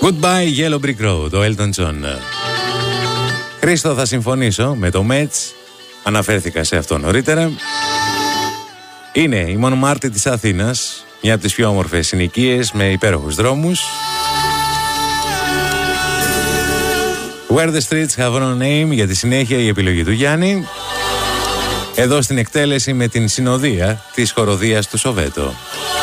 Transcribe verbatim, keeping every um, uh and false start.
Goodbye Yellow Brick Road, ο Elton John. Χρήστο, θα συμφωνήσω με το Mets. Αναφέρθηκα σε αυτό νωρίτερα. Είναι η Μονομάρτη της Αθήνας, μια από τις πιο όμορφες συνοικίες με υπέροχους δρόμους. Where the streets have no name, για τη συνέχεια η επιλογή του Γιάννη. Εδώ στην εκτέλεση με την συνοδεία της χοροδίας του Σοβέτο.